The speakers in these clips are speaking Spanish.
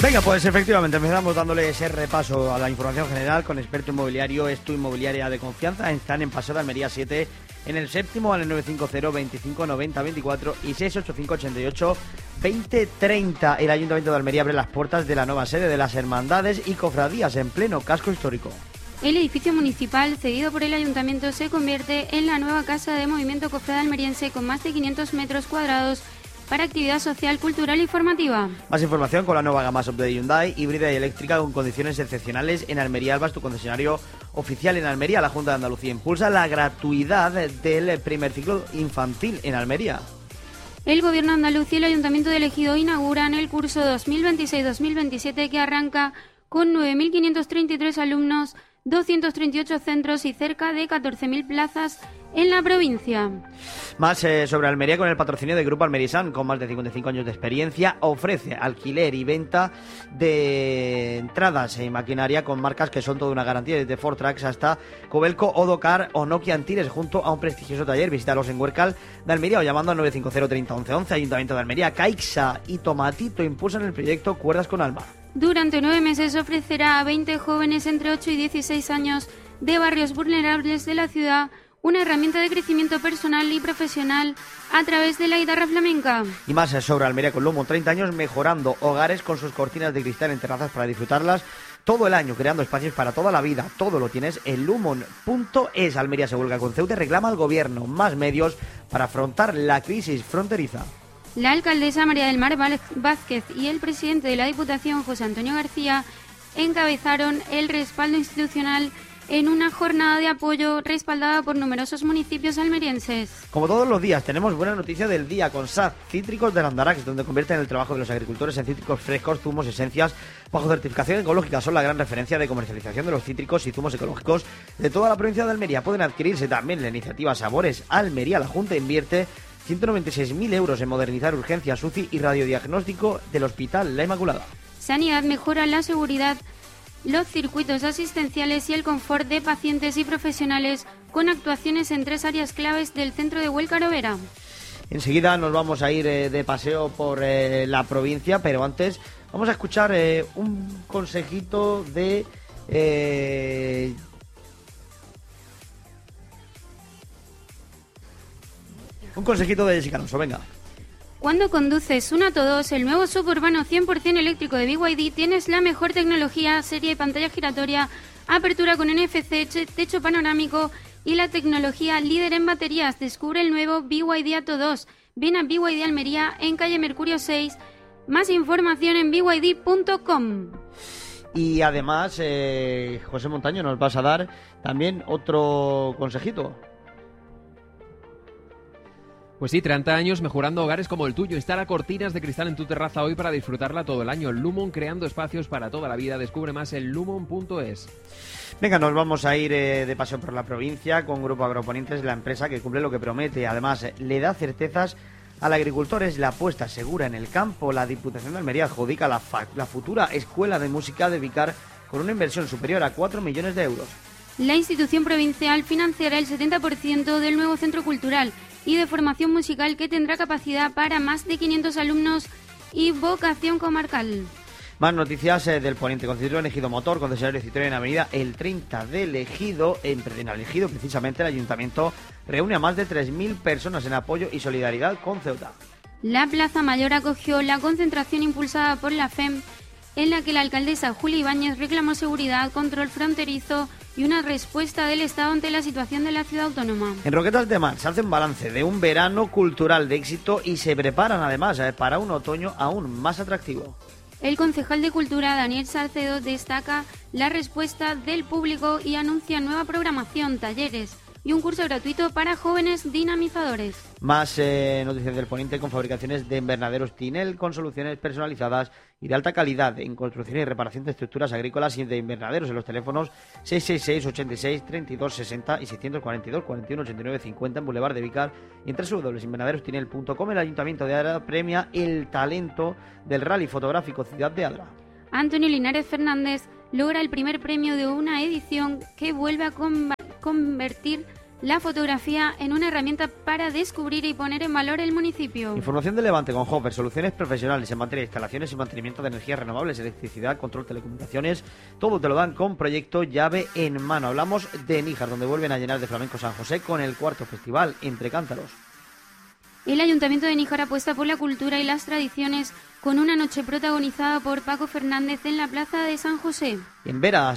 Venga, pues efectivamente empezamos dándole ese repaso a la información general con experto inmobiliario, es tu inmobiliaria de confianza. Están en Paseo de Almería 7, en el séptimo, al 950 25 90 24 y 685 88 20 30. El Ayuntamiento de Almería abre las puertas de la nueva sede de las Hermandades y Cofradías en pleno casco histórico. El edificio municipal cedido por el Ayuntamiento se convierte en la nueva casa de movimiento cofrade almeriense con más de 500 metros cuadrados para actividad social, cultural y formativa. Más información con la nueva gama sub de Hyundai, híbrida y eléctrica con condiciones excepcionales en Almería Albas, tu concesionario oficial en Almería. La Junta de Andalucía impulsa la gratuidad del primer ciclo infantil en Almería. El Gobierno andaluz y el Ayuntamiento de Ejido inauguran el curso 2026-2027 que arranca con 9.533 alumnos, 238 centros y cerca de 14.000 plazas en la provincia. Más sobre Almería con el patrocinio del Grupo Almerisan, con más de 55 años de experiencia, ofrece alquiler y venta de entradas y maquinaria con marcas que son toda una garantía, desde Ford Trucks hasta Cobelco, Odocar o Nokia Antilles, junto a un prestigioso taller. Visítalos en Huércal de Almería o llamando al 950 30 11 11. Ayuntamiento de Almería, Caixa y Tomatito impulsan el proyecto Cuerdas con Alma. Durante 9 meses ofrecerá a 20 jóvenes entre 8 y 16 años de barrios vulnerables de la ciudad una herramienta de crecimiento personal y profesional a través de la guitarra flamenca. Y más sobre Almería con Lumon, 30 años mejorando hogares con sus cortinas de cristal en terrazas para disfrutarlas todo el año, creando espacios para toda la vida. Todo lo tienes en lumon.es. Almería se huelga con Ceuta y reclama al gobierno más medios para afrontar la crisis fronteriza. La alcaldesa María del Mar Vázquez y el presidente de la Diputación, José Antonio García, encabezaron el respaldo institucional en una jornada de apoyo respaldada por numerosos municipios almerienses. Como todos los días, tenemos buena noticia del día con SAD Cítricos de Landarax, donde convierten el trabajo de los agricultores en cítricos frescos, zumos, esencias, bajo certificación ecológica. Son la gran referencia de comercialización de los cítricos y zumos ecológicos de toda la provincia de Almería. Pueden adquirirse también en la iniciativa Sabores Almería. La Junta invierte 196.000 euros en modernizar urgencias, UCI y radiodiagnóstico del Hospital La Inmaculada. Sanidad mejora la seguridad, los circuitos asistenciales y el confort de pacientes y profesionales con actuaciones en 3 áreas claves del centro de Huelca-Arovera. Enseguida nos vamos a ir de paseo por la provincia, pero antes vamos a escuchar un consejito de... un consejito de Jessica Alonso, venga. Cuando conduces un Atto 2, el nuevo suburbano 100% eléctrico de BYD, tienes la mejor tecnología, serie de pantalla giratoria, apertura con NFC, techo panorámico y la tecnología líder en baterías. Descubre el nuevo BYD Atto 2. Ven a BYD Almería en calle Mercurio 6. Más información en byd.com. Y además, José Montaño, nos vas a dar también otro consejito. Pues sí, 30 años mejorando hogares como el tuyo. Instala cortinas de cristal en tu terraza hoy para disfrutarla todo el año. Lumon, creando espacios para toda la vida. Descubre más en lumon.es. Venga, nos vamos a ir de paseo por la provincia con Grupo Agroponientes, la empresa que cumple lo que promete. Además, le da certezas al agricultor. Es la apuesta segura en el campo. La Diputación de Almería adjudica la futura Escuela de Música de Vicar con una inversión superior a 4 millones de euros. La institución provincial financiará el 70% del nuevo centro cultural y de formación musical que tendrá capacidad para más de 500 alumnos y vocación comarcal. Más noticias del Poniente. Con Citroën Ejido Motor, concesionario Citroën en Avenida el 30 del Ejido. En el Ejido, precisamente, el Ayuntamiento reúne a más de 3.000 personas en apoyo y solidaridad con Ceuta. La Plaza Mayor acogió la concentración impulsada por la FEM, en la que la alcaldesa Julia Ibáñez reclamó seguridad, control fronterizo y una respuesta del Estado ante la situación de la ciudad autónoma. En Roquetas de Mar se hace un balance de un verano cultural de éxito y se preparan además para un otoño aún más atractivo. El concejal de Cultura, Daniel Salcedo, destaca la respuesta del público y anuncia nueva programación, talleres y un curso gratuito para jóvenes dinamizadores. Más noticias del Poniente con fabricaciones de invernaderos Tinel con soluciones personalizadas y de alta calidad en construcción y reparación de estructuras agrícolas y de invernaderos en los teléfonos 666 86 32 60 y 642 41 89 50 en Boulevard de Vicar y en www.invernaderostinel.com. El Ayuntamiento de Adra premia el talento del rally fotográfico Ciudad de Adra. Antonio Linares Fernández logra el primer premio de una edición que vuelve a convertir la fotografía en una herramienta para descubrir y poner en valor el municipio. Información de Levante con Hopper, soluciones profesionales en materia de instalaciones y mantenimiento de energías renovables, electricidad, control, telecomunicaciones. Todo te lo dan con proyecto llave en mano. Hablamos de Níjar, donde vuelven a llenar de flamenco San José con el cuarto festival Entre Cántaros. El Ayuntamiento de Níjar apuesta por la cultura y las tradiciones con una noche protagonizada por Paco Fernández en la Plaza de San José. En Vera,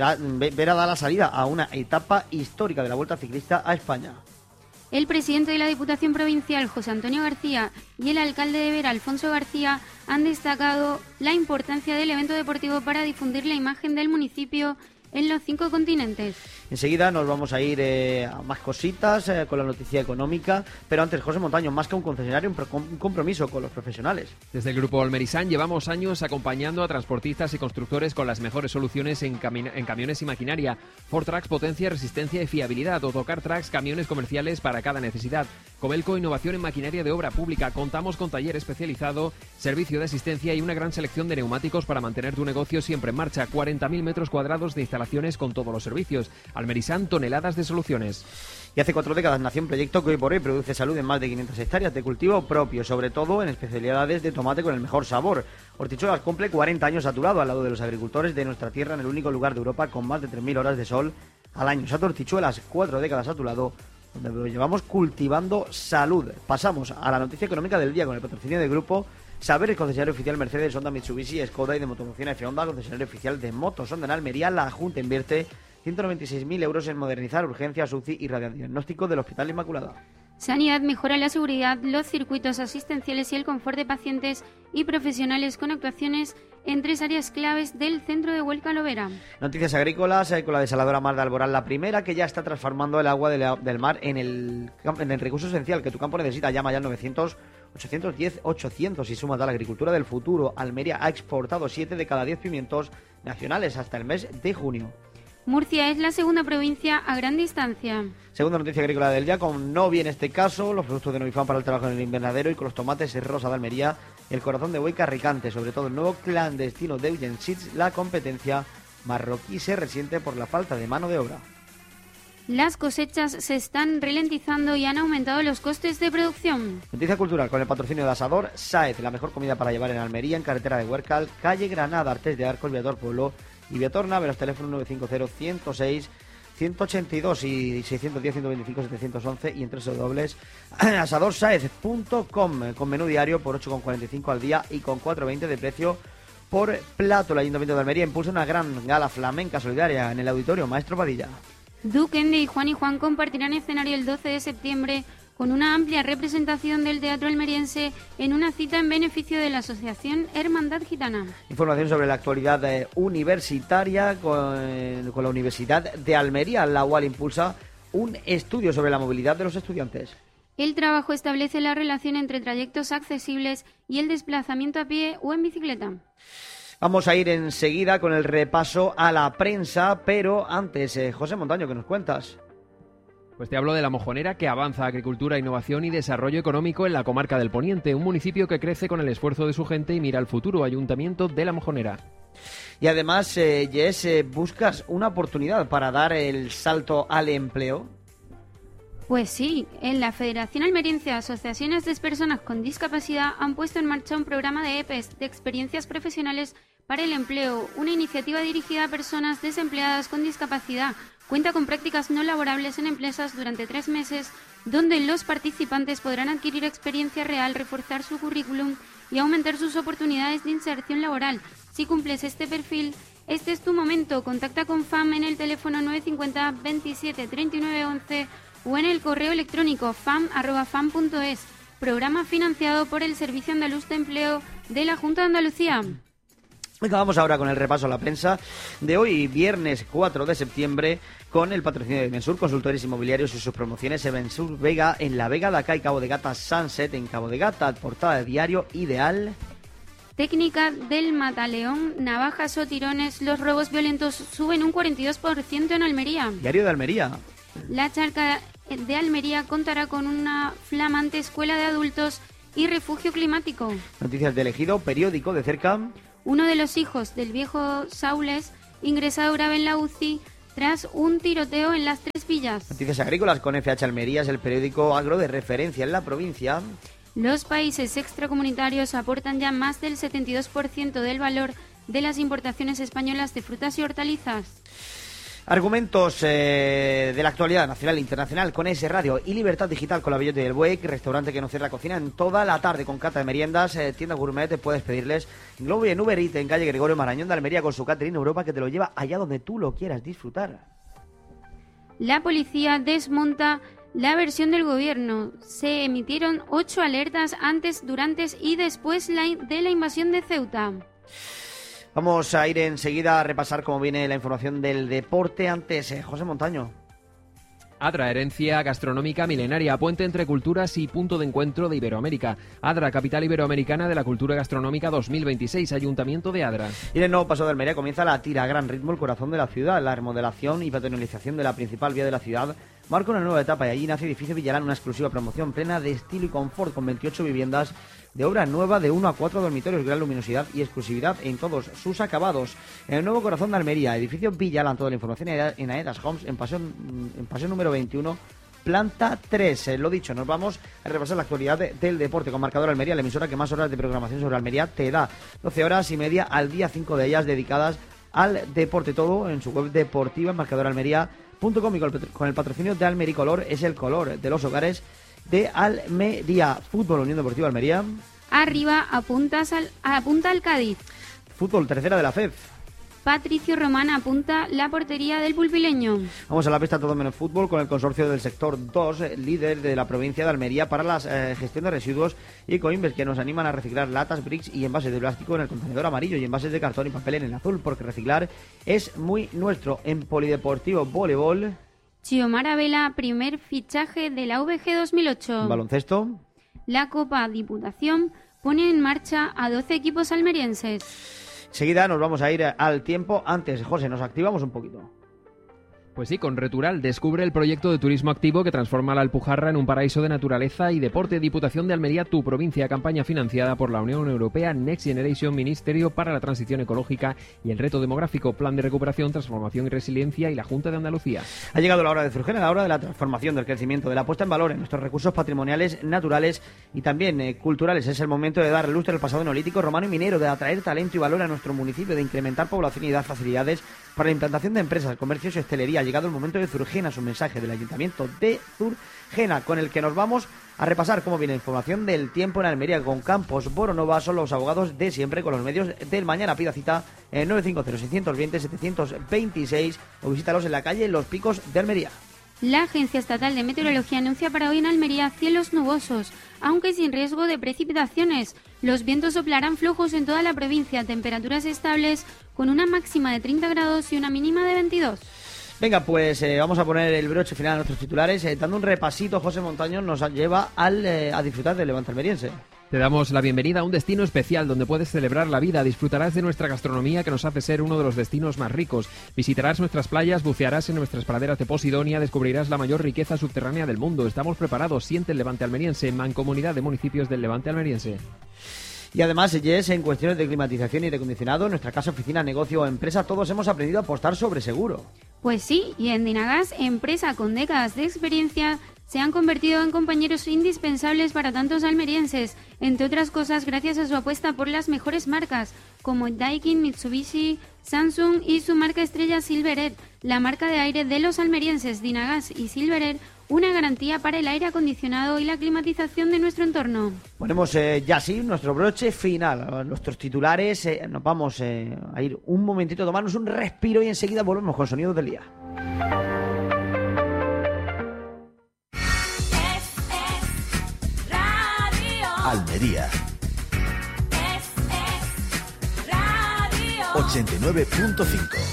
Vera da la salida a una etapa histórica de la Vuelta Ciclista a España. El presidente de la Diputación Provincial, José Antonio García, y el alcalde de Vera, Alfonso García, han destacado la importancia del evento deportivo para difundir la imagen del municipio en los 5 continentes. Enseguida nos vamos a ir a más cositas con la noticia económica, pero antes, José Montaño, más que un concesionario, un compromiso con los profesionales. Desde el Grupo Almerisán llevamos años acompañando a transportistas y constructores con las mejores soluciones en camiones y maquinaria. Ford Trucks, potencia, resistencia y fiabilidad. Autocar Trucks, camiones comerciales para cada necesidad. Comelco, innovación en maquinaria de obra pública. Contamos con taller especializado, servicio de asistencia y una gran selección de neumáticos para mantener tu negocio siempre en marcha. 40.000 metros cuadrados de instalaciones con todos los servicios. Almerisán, toneladas de soluciones. Y hace 4 décadas nació un proyecto que hoy por hoy produce salud en más de 500 hectáreas de cultivo propio, sobre todo en especialidades de tomate con el mejor sabor. Hortichuelas cumple 40 años a tu lado, al lado de los agricultores de nuestra tierra, en el único lugar de Europa con más de 3.000 horas de sol al año. Sato Hortichuelas, 4 décadas a tu lado, donde lo llevamos cultivando salud. Pasamos a la noticia económica del día con el patrocinio del grupo Saber, el concesionario oficial Mercedes, Honda, Mitsubishi, Skoda y de Motomoción F Honda, concesionario oficial de motos Honda en Almería. La Junta invierte 196.000 euros en modernizar urgencias, UCI y radiodiagnóstico del Hospital Inmaculada. Sanidad mejora la seguridad, los circuitos asistenciales y el confort de pacientes y profesionales con actuaciones en 3 áreas claves del centro de Huelca Lovera. Noticias agrícolas con la desaladora Mar de Alborán, la primera, que ya está transformando el agua del mar en el recurso esencial que tu campo necesita. Llama ya al 900-810-800 y súmate a la agricultura del futuro. Almería ha exportado 7 de cada 10 pimientos nacionales hasta el mes de junio. Murcia es la segunda provincia a gran distancia. Segunda noticia agrícola del día, con Novi en este caso, los productos de Novifam para el trabajo en el invernadero, y con los tomates rosa de Almería, el corazón de buey Carricante, sobre todo el nuevo clandestino de Eugen Seeds. La competencia marroquí se resiente por la falta de mano de obra. Las cosechas se están ralentizando y han aumentado los costes de producción. Noticia cultural con el patrocinio de Asador Sáez, la mejor comida para llevar en Almería, en carretera de Huércal, calle Granada, Artés de Arcos, Viator Pueblo y Viator Nave. Los teléfonos 950-106-182 y 610-125-711 y en www.asadorsaez.com, con menú diario por 8,45 al día y con 4,20 de precio por plato. El Ayuntamiento de Almería impulsa una gran gala flamenca solidaria en el Auditorio Maestro Padilla. Duquende y Juan compartirán escenario el 12 de septiembre con una amplia representación del teatro almeriense en una cita en beneficio de la Asociación Hermandad Gitana. Información sobre la actualidad universitaria con la Universidad de Almería. La UAL impulsa un estudio sobre la movilidad de los estudiantes. El trabajo establece la relación entre trayectos accesibles y el desplazamiento a pie o en bicicleta. Vamos a ir enseguida con el repaso a la prensa, pero antes, José Montaño, ¿qué nos cuentas? Pues te hablo de La Mojonera, que avanza agricultura, innovación y desarrollo económico en la comarca del Poniente, un municipio que crece con el esfuerzo de su gente y mira al futuro. Ayuntamiento de La Mojonera. Y además, Jess, ¿buscas una oportunidad para dar el salto al empleo? Pues sí, en la Federación Almeriense de Asociaciones de Personas con Discapacidad han puesto en marcha un programa de EPES, de experiencias profesionales para el empleo, una iniciativa dirigida a personas desempleadas con discapacidad. Cuenta con prácticas no laborables en empresas durante 3 meses, donde los participantes podrán adquirir experiencia real, reforzar su currículum y aumentar sus oportunidades de inserción laboral. Si cumples este perfil, este es tu momento. Contacta con FAM en el teléfono 950 27 39 11 o en el correo electrónico fam@fam.es. Programa financiado por el Servicio Andaluz de Empleo de la Junta de Andalucía. Venga, vamos ahora con el repaso a la prensa de hoy, viernes 4 de septiembre, con el patrocinio de Mensur, consultores inmobiliarios y sus promociones en Mensur Vega, en La Vega de Acá y Cabo de Gata Sunset, en Cabo de Gata, portada de diario ideal. Técnica del mataleón, navajas o tirones, los robos violentos suben un 42% en Almería. Diario de Almería. La Charca de Almería contará con una flamante escuela de adultos y refugio climático. Noticias de Elegido, periódico de cerca. Uno de los hijos del viejo Saules, ingresado grave en la UCI tras un tiroteo en Las Tres Villas. Noticias agrícolas con FH Almería, es el periódico agro de referencia en la provincia. Los países extracomunitarios aportan ya más del 72% del valor de las importaciones españolas de frutas y hortalizas. Argumentos de la actualidad nacional e internacional con S Radio y Libertad Digital con la Bellota y el Buey, restaurante que no cierra cocina en toda la tarde con cata de meriendas, tienda gourmet, puedes pedirles Globo y en Uber Eats en calle Gregorio Marañón de Almería con su catering Europa que te lo lleva allá donde tú lo quieras disfrutar. La policía desmonta la versión del gobierno. Se emitieron 8 alertas antes, durante y después de la invasión de Ceuta. Vamos a ir enseguida a repasar cómo viene la información del deporte. Antes, José Montaño. Adra, herencia gastronómica milenaria, puente entre culturas y punto de encuentro de Iberoamérica. Adra, capital iberoamericana de la cultura gastronómica 2026, Ayuntamiento de Adra. Y en el nuevo paso de Almería comienza la tira a gran ritmo, el corazón de la ciudad. La remodelación y patrimonialización de la principal vía de la ciudad marca una nueva etapa y allí nace Edificio Villalán, una exclusiva promoción plena de estilo y confort con 28 viviendas de obra nueva de 1 a 4 dormitorios, gran luminosidad y exclusividad en todos sus acabados. En el nuevo corazón de Almería, Edificio Villalán, toda la información en Aedas Homes, en paseo número 21, planta 3. Lo dicho, nos vamos a repasar la actualidad del deporte con Marcador Almería, la emisora que más horas de programación sobre Almería te da. 12 horas y media al día, 5 de ellas dedicadas al deporte, todo en su web deportiva, marcadoralmería.com, y con el patrocinio de Almericolor, es el color de los hogares de Almería. Fútbol, Unión Deportiva Almería. Arriba, apunta al Cádiz. Fútbol, tercera de la FEF. Patricio Román apunta la portería del pulpileño. Vamos a la pista todo menos fútbol con el consorcio del sector 2, líder de la provincia de Almería para la gestión de residuos, y Coimbes, que nos animan a reciclar latas, bricks y envases de plástico en el contenedor amarillo y envases de cartón y papel en el azul, porque reciclar es muy nuestro. En Polideportivo Voleibol, Xiomara Vela, primer fichaje de la VG 2008. baloncesto. La Copa Diputación pone en marcha a 12 equipos almerienses. Enseguida nos vamos a ir al tiempo. Antes, José, nos activamos un poquito. Pues sí, con Retural descubre el proyecto de turismo activo que transforma la Alpujarra en un paraíso de naturaleza y deporte. Diputación de Almería, tu provincia, campaña financiada por la Unión Europea, Next Generation, Ministerio para la Transición Ecológica y el Reto Demográfico, Plan de Recuperación, Transformación y Resiliencia y la Junta de Andalucía. Ha llegado la hora de Zurgena, la hora de la transformación, del crecimiento, de la puesta en valor en nuestros recursos patrimoniales, naturales y también culturales. Es el momento de dar lustre al pasado neolítico, romano y minero, de atraer talento y valor a nuestro municipio, de incrementar población y dar facilidades para la implantación de empresas, comercios y hostelería. Ha llegado el momento de Zurgena, su mensaje del Ayuntamiento de Zurgena, con el que nos vamos a repasar cómo viene la información del tiempo en Almería con Campos Boronova. Son los abogados de siempre con los medios del mañana. Pida cita en 950-620-726 o visítalos en la calle Los Picos de Almería. La Agencia Estatal de Meteorología anuncia para hoy en Almería cielos nubosos, aunque sin riesgo de precipitaciones. Los vientos soplarán flojos en toda la provincia, temperaturas estables con una máxima de 30 grados y una mínima de 22. Venga, pues vamos a poner el broche final a nuestros titulares. Dando un repasito, José Montaño nos lleva a disfrutar del Levante almeriense. Te damos la bienvenida a un destino especial donde puedes celebrar la vida. Disfrutarás de nuestra gastronomía que nos hace ser uno de los destinos más ricos. Visitarás nuestras playas, bucearás en nuestras praderas de Posidonia, descubrirás la mayor riqueza subterránea del mundo. Estamos preparados. Siente el Levante almeriense, Mancomunidad de Municipios del Levante almeriense. Y además, Yes, en cuestiones de climatización y aire acondicionado, en nuestra casa, oficina, negocio o empresa, todos hemos aprendido a apostar sobre seguro. Pues sí, y en Dinagas, empresa con décadas de experiencia, se han convertido en compañeros indispensables para tantos almerienses, entre otras cosas gracias a su apuesta por las mejores marcas, como Daikin, Mitsubishi, Samsung y su marca estrella Silverair, la marca de aire de los almerienses. Dinagas y Silverair, una garantía para el aire acondicionado y la climatización de nuestro entorno. Ponemos ya sí nuestro broche final, nuestros titulares. Nos vamos a ir un momentito a tomarnos un respiro y enseguida volvemos con Sonidos del Día. Almería 89.5.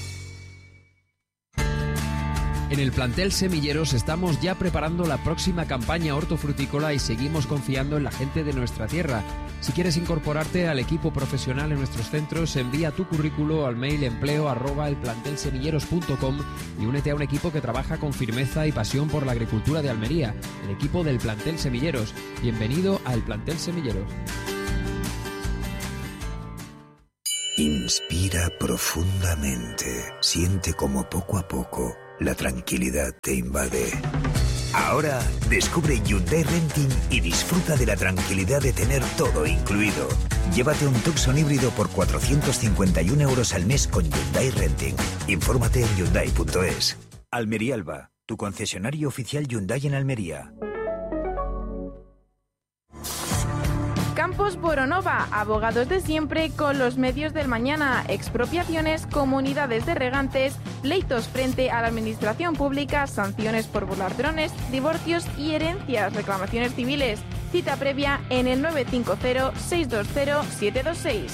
En el plantel Semilleros estamos ya preparando la próxima campaña hortofrutícola y seguimos confiando en la gente de nuestra tierra. Si quieres incorporarte al equipo profesional en nuestros centros, envía tu currículo al mail empleo@elplantelsemilleros.com y únete a un equipo que trabaja con firmeza y pasión por la agricultura de Almería, el equipo del plantel Semilleros. Bienvenido al plantel Semilleros. Inspira profundamente. Siente como poco a poco la tranquilidad te invade. Ahora descubre Hyundai Renting y disfruta de la tranquilidad de tener todo incluido. Llévate un Tucson híbrido por 451 euros al mes con Hyundai Renting. Infórmate en Hyundai.es. Almería Alba, tu concesionario oficial Hyundai en Almería. Campos Boronova, abogados de siempre con los medios del mañana, expropiaciones, comunidades de regantes, pleitos frente a la administración pública, sanciones por volar drones, divorcios y herencias, reclamaciones civiles. Cita previa en el 950-620-726.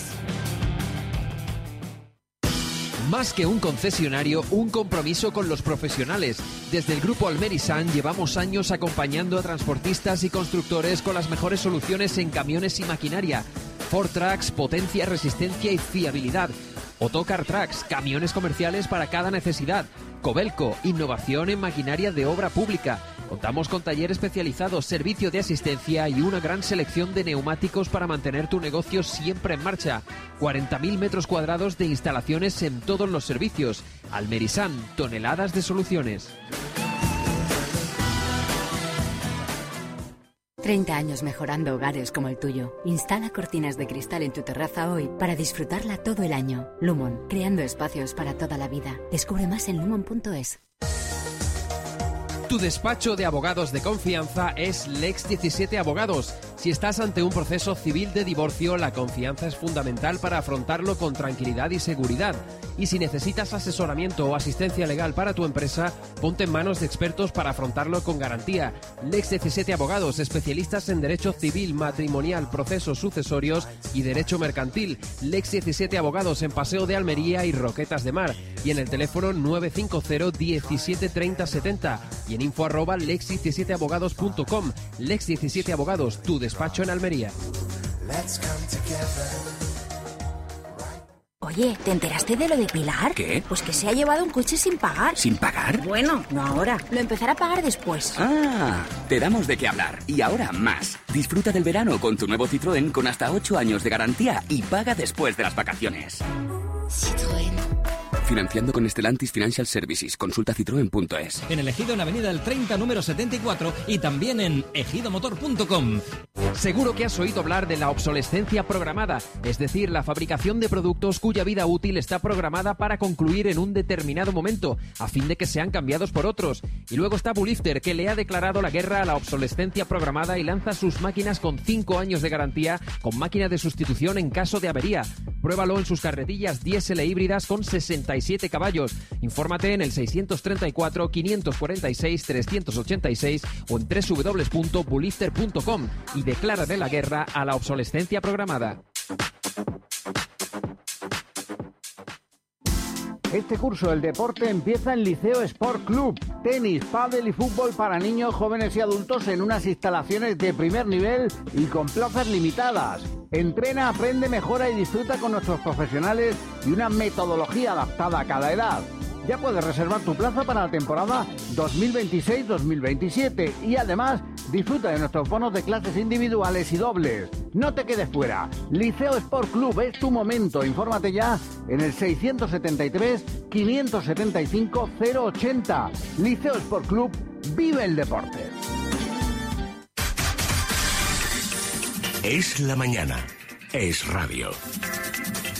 Más que un concesionario, un compromiso con los profesionales. Desde el Grupo Almerisan llevamos años acompañando a transportistas y constructores con las mejores soluciones en camiones y maquinaria. Ford Trucks, potencia, resistencia y fiabilidad. Otokar Trucks, camiones comerciales para cada necesidad. Kobelco, innovación en maquinaria de obra pública. Contamos con taller especializado, servicio de asistencia y una gran selección de neumáticos para mantener tu negocio siempre en marcha. 40.000 metros cuadrados de instalaciones en todos los servicios. Almerisan, toneladas de soluciones. 30 años mejorando hogares como el tuyo. Instala cortinas de cristal en tu terraza hoy para disfrutarla todo el año. Lumon, creando espacios para toda la vida. Descubre más en lumon.es. Tu despacho de abogados de confianza es Lex 17 Abogados. Si estás ante un proceso civil de divorcio, la confianza es fundamental para afrontarlo con tranquilidad y seguridad. Y si necesitas asesoramiento o asistencia legal para tu empresa, ponte en manos de expertos para afrontarlo con garantía. Lex 17 Abogados, especialistas en derecho civil, matrimonial, procesos sucesorios y derecho mercantil. Lex 17 Abogados en Paseo de Almería y Roquetas de Mar. Y en el teléfono 950 17 30 70 y en info@lex17abogados.com. Lex 17 Abogados, tu despacho en Almería. Oye, ¿te enteraste de lo de Pilar? ¿Qué? Pues que se ha llevado un coche sin pagar. ¿Sin pagar? Bueno, no ahora. Lo empezará a pagar después. Ah, te damos de qué hablar. Y ahora más. Disfruta del verano con tu nuevo Citroën con hasta 8 años de garantía y paga después de las vacaciones. Citroën. Financiando con Stellantis Financial Services. Consulta citroen.es. En el Ejido, en Avenida del 30, número 74 y también en ejidomotor.com. Seguro que has oído hablar de la obsolescencia programada, es decir, la fabricación de productos cuya vida útil está programada para concluir en un determinado momento, a fin de que sean cambiados por otros. Y luego está Bulifter, que le ha declarado la guerra a la obsolescencia programada y lanza sus máquinas con 5 años de garantía, con máquina de sustitución en caso de avería. Pruébalo en sus carretillas diésel e híbridas con 67 caballos. Infórmate en el 634 546 386 o en www.bulifter.com y declárale la guerra a la obsolescencia programada. Este curso del deporte empieza en Liceo Sport Club. Tenis, pádel y fútbol para niños, jóvenes y adultos en unas instalaciones de primer nivel y con plazas limitadas. Entrena, aprende, mejora y disfruta con nuestros profesionales y una metodología adaptada a cada edad. Ya puedes reservar tu plaza para la temporada 2026-2027 y además disfruta de nuestros bonos de clases individuales y dobles. No te quedes fuera. Liceo Sport Club es tu momento. Infórmate ya en el 673-575-080. Liceo Sport Club, vive el deporte. Es la mañana. Es radio.